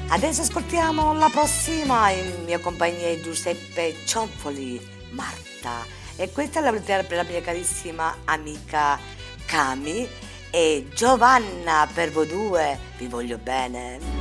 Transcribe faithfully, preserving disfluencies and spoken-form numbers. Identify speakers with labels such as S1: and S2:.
S1: Adesso ascoltiamo la prossima in mia compagnia di Giuseppe Cionfoli, Marta. E questa è la, per la mia carissima amica Cami e Giovanna, per voi due vi voglio bene.